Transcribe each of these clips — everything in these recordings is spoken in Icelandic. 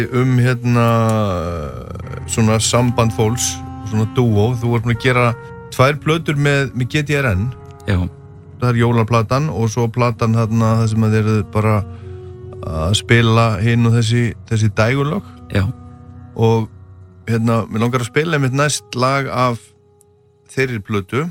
svona samband fólks, svona dúó. Þú ert búin að gera 2 plötur með GTRN. Já. Það jólaplatan og svo platan það sem að þeir eru bara að spila hinn og þessi dægurlög. Já. Og mér langar að spila mitt næst lag af þeirri plötu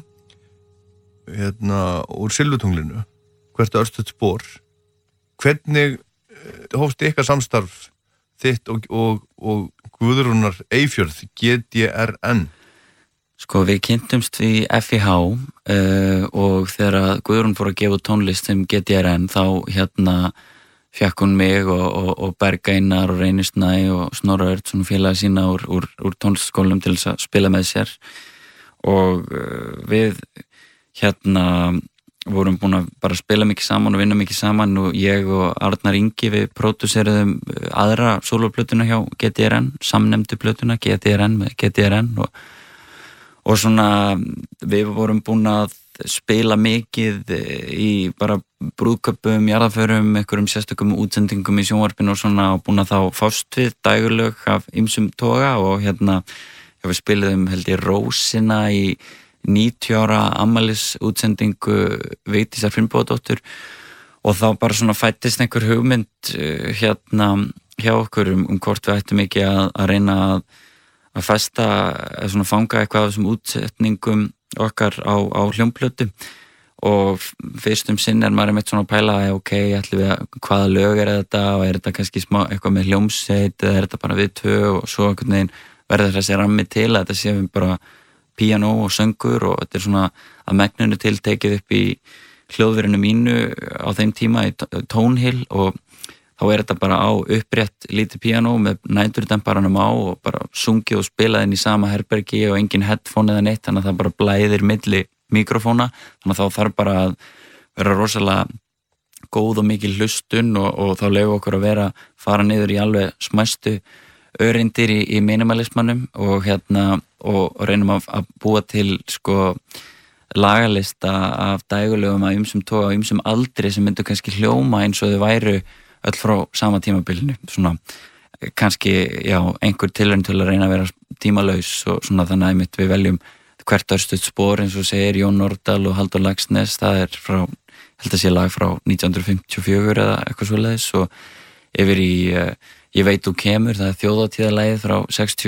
úr Silfutunglinu, Hvert örstutt spor. Hvernig hófst ykkar samstarf þitt og Guðrúnar Eyfjörð, GTRN? Sko, við kynntumst í FIH og þegar Guðrún fór að gefa tónlist sem GTRN þá fékk hún mig og Berg Einar og Reynir Snæ og Snorra Örd, svona félaga sína úr tónlistskólum til þess að spila með sér og við vorum búin að bara spila mikið saman og vinna mikið saman og ég og Arnar Ingi við pródúseruðum aðra sólóplötuna hjá GTRN, samnefndu plötuna GTRN með GTRN og svona við vorum búin að spila mikið í bara brúðköpum, jarðarförum, einhverjum sérstökum útsendingum í sjónvarpinu og svona og búin að þá fást við dægurlög af ýmsum toga og við spiluðum held ég Rósina í 90 ára afmælis útsendingu Vigdísar Finnbogadóttur og þá bara svona fættist einhver hugmynd hjá okkur hvort við ættum ekki að reyna að festa eða svona fanga eitthvað af þessum útsetningum okkar á hljómplötu og fyrst sinn maður einmitt svona að pæla ætlum við hvaða lög þetta og þetta kannski smá eitthvað með hljómsveit eða þetta bara við tvö og svo einhvern veginn verður þessi rammi til að þetta séum bara píanó og söngur og þetta svona að megninu til tekið upp í hljóðverinu mínu á þeim tíma í Tónhill og þá þetta bara á upprétt lítið píanó með næturdemparanum á og bara sungið og spilað inn í sama herbergi og engin headphone eða neitt þannig að það bara blæðir milli mikrofóna þannig að þá þarf bara að vera rosalega góð og mikil hlustun og þá leyfa okkur að fara niður í alveg smæstu öreindir í minimalismanum og reynum að búa til sko lagalista af dægurlögum af ýmsum toga og ýmsum aldri sem myndu kannski hljóma eins og þau væru öll frá sama tímabilinu svona kannski, einhver tilraun til að reyna að vera tímalaus og svona þannig að við veljum Hvert örstutt spor eins og segir Jón Nordal og Halldór Laxness, það frá, held að sé lag frá 1954 eða eitthvað svoleiðis og yfir í Ég veit þú kemur, það þjóðhátíðarlagið frá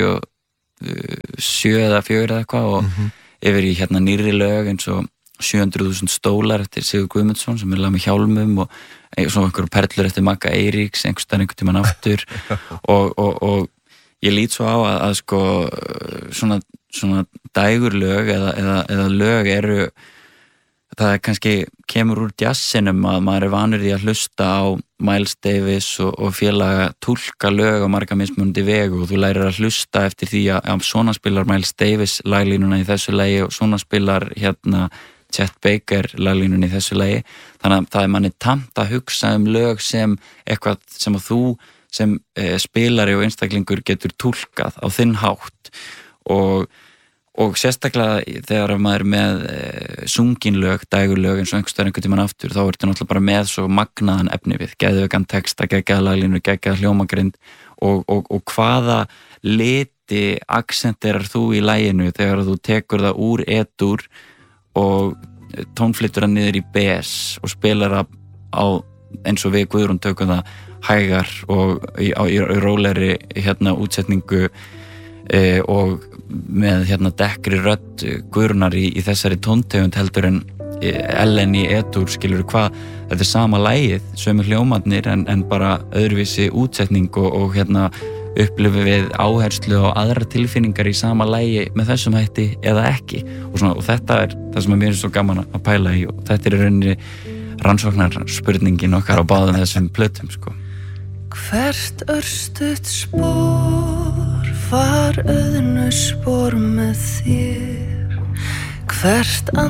67 eða 4 eða eitthvað og yfir í nýrri lög eins og 700.000 stólar eftir Sigur Guðmundsson sem lag með hjálmum og svona einhverjum perlur eftir Magga Eiríks einhvern tímann aftur og ég lít svo á að sko svona dægurlög eða lög eru það kannski kemur úr jazzinum að maður vanur því að hlusta á Miles Davis og félaga túlka lög á marga mismunandi vegu og þú lærir að hlusta eftir því að svona spilar Miles Davis laglínuna í þessu lagi og svona spilar Chet Baker laglínuna í þessu lagi þannig að það manni tamt að hugsa lög sem eitthvað sem að þú sem spilari og einstaklingur getur túlkað á þinn hátt og sérstaklega þegar maður með sungin lög, dægurlög eins og einhvern tímann aftur, þá ertu náttúrulega bara með svo magnaðan efni við, geðveikan texta, geggjaða laglínu, geggjaða hljómagrind og hvaða liti aksenterar þú í laginu þegar þú tekur það úr E-dur og tónflytur það niður í BS og spilar það á eins og við Guðrún tökum það hægar og í rólegri útsetningu og með dekkri rödd Guðrúnar í þessari tóntegund heldur en Ellen í E-dur skilur hvað, þetta sama lagið sömu hljómarnir en bara öðruvísi útsetning og upplifum við áherslu og aðra tilfinningar í sama lagi með þessum hætti eða ekki og þetta það sem mér er svo gaman að pæla í og þetta í rauninni rannsóknarspurningin okkar á báðum þessum plötum sko. Hvert örstutt spor far auðnu spor með þér hvert